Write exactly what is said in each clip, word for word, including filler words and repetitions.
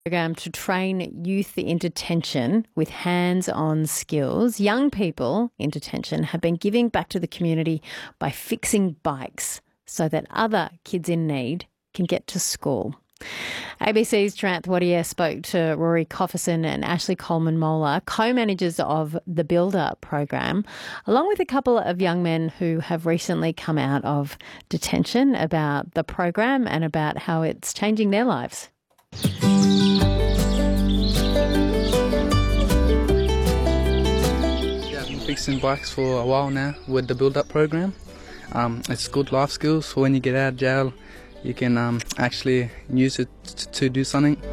Program to train youth in detention with hands-on skills. Young people in detention have been giving back to the community by fixing bikes so that other kids in need can get to school. A B C's Tranth Wadia spoke to Rory Cofferson and Ashley Coleman-Mola, co-managers of the Builder program, along with a couple of young men who have recently come out of detention, about the program and about how it's changing their lives. Yeah, I've been fixing bikes for a while now with the Build Up program. Um, it's good life skills for when you get out of jail. You can um, actually use it t- to do something.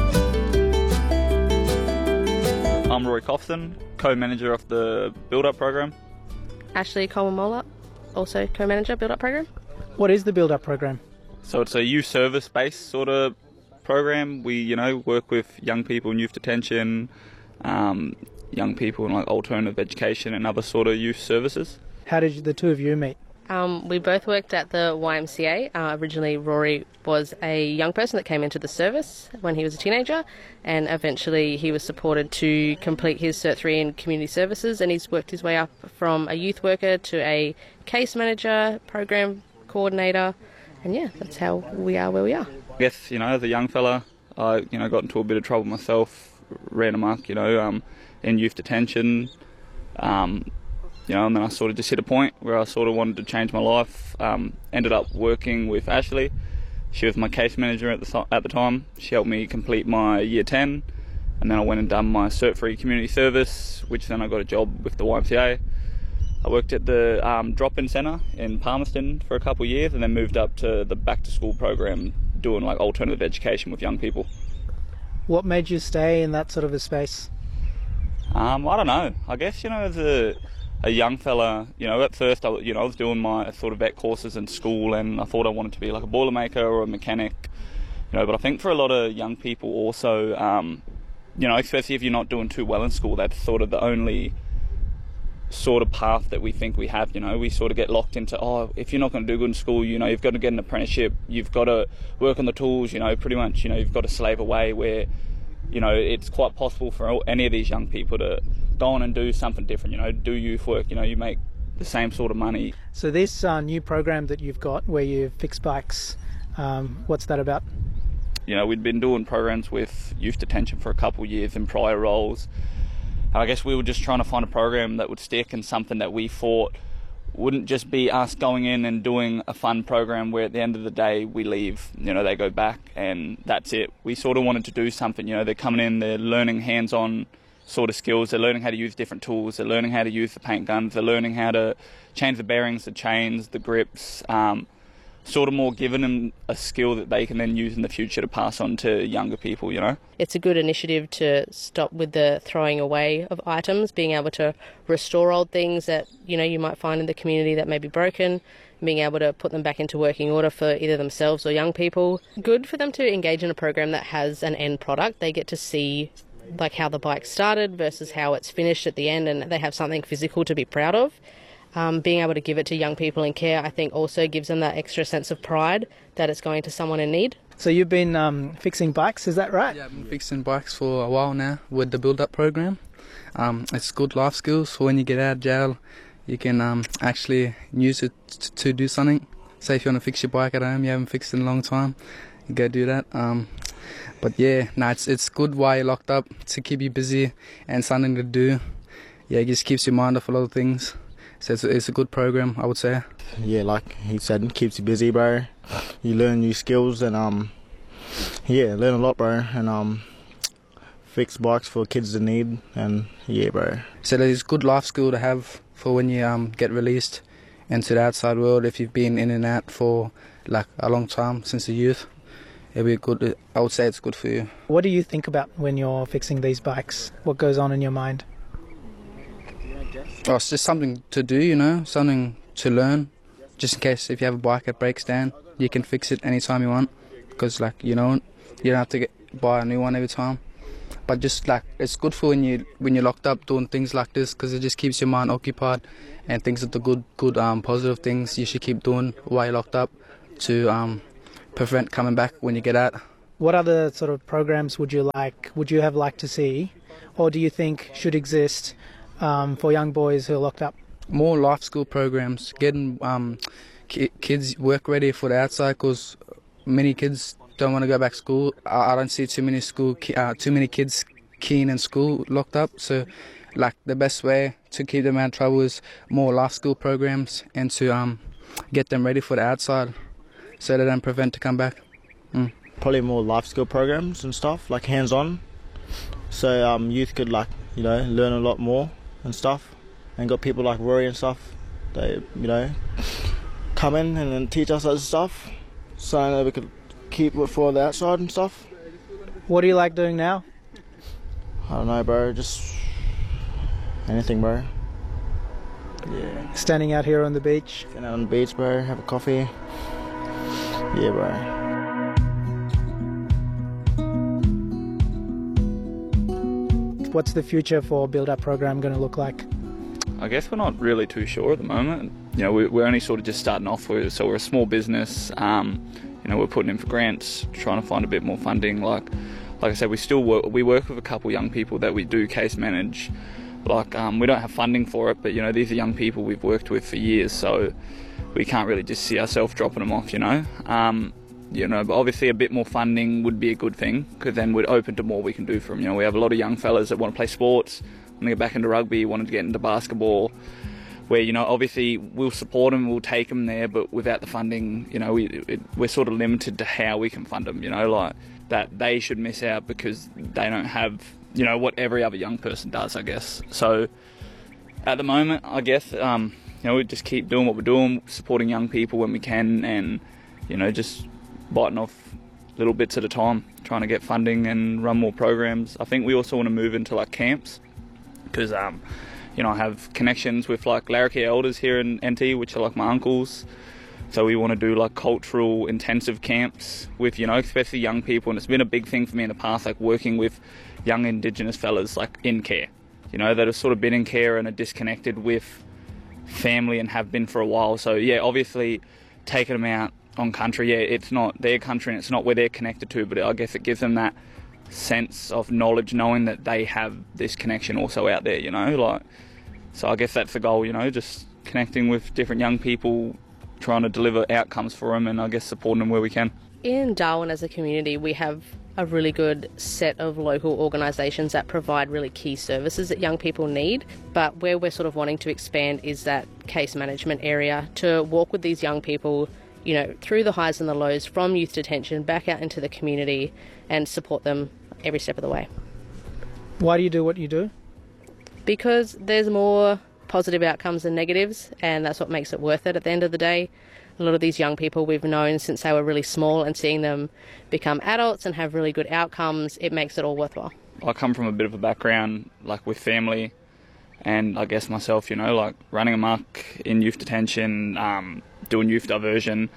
I'm Rory Cofferson, co-manager of the Build Up program. Ashley Coleman-Mola, also co-manager, Build Up program. What is the Build Up program? So it's a youth service-based sort of program. We, you know, work with young people in youth detention, um, young people in like alternative education and other sort of youth services. How did you, the two of you meet? Um, we both worked at the Y M C A. Uh, originally, Rory was a young person that came into the service when he was a teenager, and eventually he was supported to complete his Cert three in community services, and he's worked his way up from a youth worker to a case manager, program coordinator, and yeah, that's how we are where we are. I guess, you know, as a young fella, I, you know, got into a bit of trouble myself, ran amok, you know, um, in youth detention, um, you know, and then I sort of just hit a point where I sort of wanted to change my life. Um, ended up working with Ashley. She was my case manager at the at the time. She helped me complete my year ten, and then I went and done my Cert three community service, which then I got a job with the Y M C A. I worked at the um, drop-in centre in Palmerston for a couple of years, and then moved up to the back-to-school program, doing like alternative education with young people. What made you stay in that sort of a space? Um, I don't know. I guess, you know, as a a young fella, you know, at first I, you know, I was doing my sort of vet courses in school, and I thought I wanted to be like a boilermaker or a mechanic, you know. But I think for a lot of young people also, um, you know, especially if you're not doing too well in school, that's sort of the only sort of path that we think we have. You know, we sort of get locked into, oh, if you're not going to do good in school, you know, you've got to get an apprenticeship, you've got to work on the tools, you know, pretty much, you know, you've got to slave away, where, you know, it's quite possible for any of these young people to go on and do something different, you know, do youth work, you know, you make the same sort of money. So this uh, new program that you've got where you fix bikes, um, what's that about? You know, we'd been doing programs with youth detention for a couple of years in prior roles. I guess we were just trying to find a program that would stick, and something that we thought wouldn't just be us going in and doing a fun program where at the end of the day we leave, you know, they go back and that's it. We sort of wanted to do something, you know, they're coming in, they're learning hands-on sort of skills, they're learning how to use different tools, they're learning how to use the paint guns, they're learning how to change the bearings, the chains, the grips, um, sort of more giving them a skill that they can then use in the future to pass on to younger people, you know. It's a good initiative to stop with the throwing away of items, being able to restore old things that, you know, you might find in the community that may be broken, being able to put them back into working order for either themselves or young people. Good for them to engage in a program that has an end product. They get to see like how the bike started versus how it's finished at the end, and they have something physical to be proud of. Um, being able to give it to young people in care, I think, also gives them that extra sense of pride that it's going to someone in need. So you've been um, fixing bikes, is that right? Yeah, I've been fixing bikes for a while now with the Build Up program. Um, it's good life skills for when you get out of jail. You can um, actually use it t- to do something. Say if you want to fix your bike at home, you haven't fixed it in a long time, you go do that. Um, but yeah, no, it's, it's good while you're locked up, to keep you busy and something to do. Yeah, it just keeps your mind off a lot of things. So it's a, it's a good program, I would say. Yeah, like he said, keeps you busy, bro. You learn new skills and um, yeah, learn a lot, bro. And um, fix bikes for kids in need, and yeah, bro. So it's a good life skill to have for when you um get released into the outside world. If you've been in and out for like a long time since the youth, it'll be good. I would say it's good for you. What do you think about when you're fixing these bikes? What goes on in your mind? Oh, it's just something to do, you know, something to learn. Just in case if you have a bike that breaks down, you can fix it anytime you want. Because, like, you know, you don't have to get, buy a new one every time. But just, like, it's good for when, you, when you're locked up doing things like this, because it just keeps your mind occupied and thinks of the good, good, um, positive things you should keep doing while you're locked up to um, prevent coming back when you get out. What other sort of programs would you like, would you have liked to see, or do you think should exist um, for young boys who are locked up? More life skill programs, getting um, ki- kids work ready for the outside, because many kids don't want to go back to school. I, I don't see too many school, ki- uh, too many kids keen in school locked up. So, like the best way to keep them out of trouble is more life skill programs and to um, get them ready for the outside, so they don't prevent to come back. Mm. Probably more life skill programs and stuff, like hands-on, so um, youth could like you know learn a lot more and stuff. And got people like Rory and stuff, they, you know, come in and then teach us other stuff so that we could keep it for the outside and stuff. What do you like doing now? I don't know, bro, just anything, bro. Yeah. Standing out here on the beach? Standing out on the beach, bro, have a coffee. Yeah, bro. What's the future for Build Up program going to look like? I guess we're not really too sure at the moment. You know, we, we're only sort of just starting off with, so we're a small business. Um, you know, we're putting in for grants, trying to find a bit more funding. Like, like I said, we still work. We work with a couple young people that we do case manage. Like, um, we don't have funding for it, but you know, these are young people we've worked with for years, so we can't really just see ourselves dropping them off. You know, um, you know, but obviously a bit more funding would be a good thing, because then we're open to more we can do for them. You know, we have a lot of young fellas that want to play sports, want to get back into rugby, wanted to get into basketball, where, you know, obviously we'll support them, we'll take them there, but without the funding, you know, we, it, we're sort of limited to how we can fund them, you know, like that they should miss out because they don't have, you know, what every other young person does, I guess. So at the moment, I guess, um, you know, we just keep doing what we're doing, supporting young people when we can, and, you know, just biting off little bits at a time, trying to get funding and run more programs. I think we also want to move into like camps, because um, you know, I have connections with like Larrakia elders here in N T, which are like my uncles. So we want to do like cultural intensive camps with, you know, especially young people. And it's been a big thing for me in the past, like working with young Indigenous fellas like in care, you know, that have sort of been in care and are disconnected with family and have been for a while. So yeah, obviously taking them out on country, yeah, it's not their country and it's not where they're connected to, but I guess it gives them that sense of knowledge, knowing that they have this connection also out there, you know, like, so I guess that's the goal, you know, just connecting with different young people, trying to deliver outcomes for them, and I guess supporting them where we can. In Darwin as a community, we have a really good set of local organisations that provide really key services that young people need, but where we're sort of wanting to expand is that case management area, to walk with these young people, you know, through the highs and the lows, from youth detention back out into the community, and support them every step of the way. Why do you do what you do? Because there's more positive outcomes than negatives, and that's what makes it worth it at the end of the day. A lot of these young people we've known since they were really small, and seeing them become adults and have really good outcomes, it makes it all worthwhile. I come from a bit of a background, like with family, and I guess myself, you know, like running amok in youth detention, um, doing youth diversion.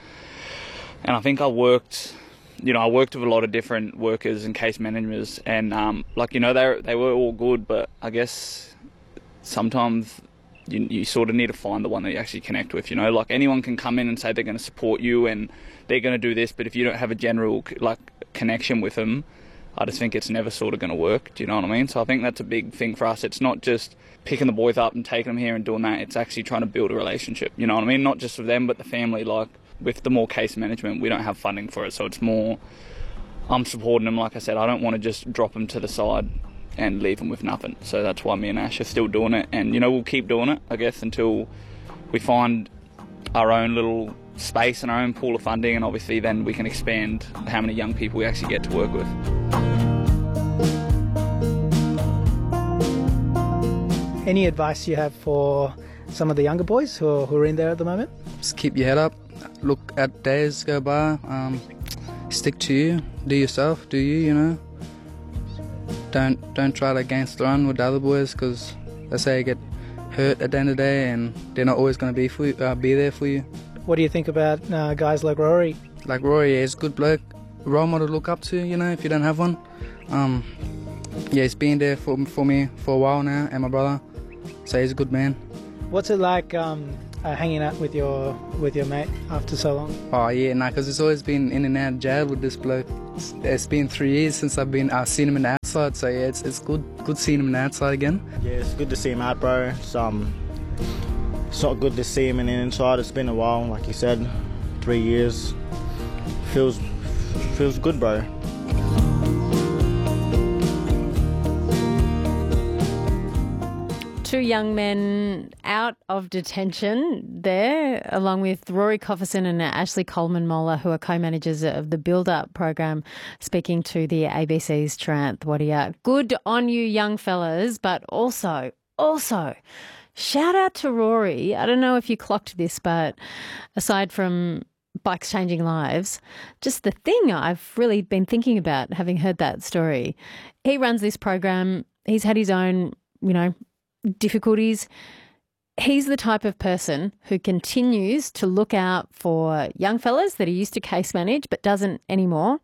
And I think I worked, you know, I worked with a lot of different workers and case managers, and um, like, you know, they they were all good, but I guess sometimes you, you sort of need to find the one that you actually connect with, you know, like anyone can come in and say they're going to support you and they're going to do this, but if you don't have a general like connection with them, I just think it's never sort of going to work. Do you know what I mean? So I think that's a big thing for us. It's not just picking the boys up and taking them here and doing that. It's actually trying to build a relationship. You know what I mean? Not just with them, but the family. Like with the more case management, we don't have funding for it. So it's more, I'm supporting them. Like I said, I don't want to just drop them to the side and leave them with nothing. So that's why me and Ash are still doing it. And, you know, we'll keep doing it, I guess, until we find our own little space and our own pool of funding. And obviously then we can expand how many young people we actually get to work with. Any advice you have for some of the younger boys who are, who are in there at the moment? Just keep your head up, look at days go by, um, stick to you, do yourself, do you, you know. Don't don't try to against the run with the other boys, because they say you get hurt at the end of the day and they're not always going to be for you, uh, be there for you. What do you think about uh, guys like Rory? Like Rory, yeah, he's a good bloke, role model to look up to, you know, if you don't have one. Um, yeah, he's been there for, for me for a while now, and my brother, so he's a good man. What's it like um, uh, hanging out with your with your mate after so long? Oh yeah, nah, because it's always been in and out of jail with this bloke. It's been three years since I've been uh, seen him in the outside, so yeah, it's it's good good seeing him in the outside again. Yeah, it's good to see him out, bro. It's, um, it's not good to see him in the inside. It's been a while, like you said, three years. Feels feels good, bro. Two young men out of detention there, along with Rory Cofferson and Ashley Coleman-Moller, who are co-managers of the Build Up program, speaking to the A B C's Taranth Wadia. Good on you, young fellas, but also, also, shout out to Rory. I don't know if you clocked this, but aside from bikes changing lives, just the thing I've really been thinking about, having heard that story, he runs this program. He's had his own, you know, difficulties. He's the type of person who continues to look out for young fellas that he used to case manage but doesn't anymore.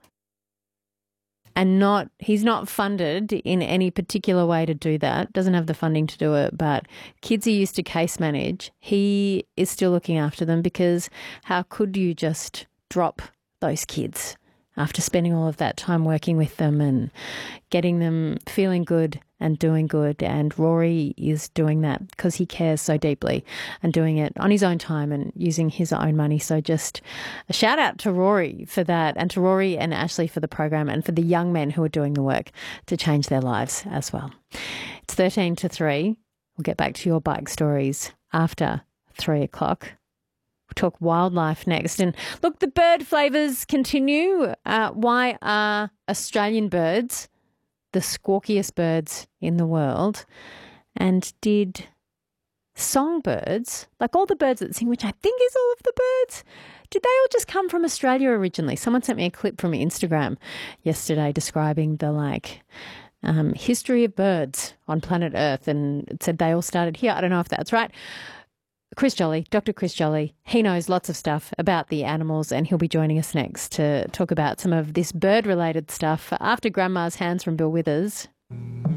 And not he's not funded in any particular way to do that, doesn't have the funding to do it, but kids he used to case manage, he is still looking after them, because how could you just drop those kids after spending all of that time working with them and getting them feeling good and doing good? And Rory is doing that because he cares so deeply and doing it on his own time and using his own money. So just a shout out to Rory for that, and to Rory and Ashley for the program, and for the young men who are doing the work to change their lives as well. It's thirteen to three. We'll get back to your bike stories after three o'clock. We'll talk wildlife next. And look, the bird flavours continue. Uh, why are Australian birds the squawkiest birds in the world? And did songbirds, like all the birds that sing, which I think is all of the birds, did they all just come from Australia originally? Someone sent me a clip from Instagram yesterday describing the like um, history of birds on planet Earth, and it said they all started here. I don't know if that's right. Chris Jolly, Doctor Chris Jolly, he knows lots of stuff about the animals, and he'll be joining us next to talk about some of this bird-related stuff after Grandma's Hands from Bill Withers.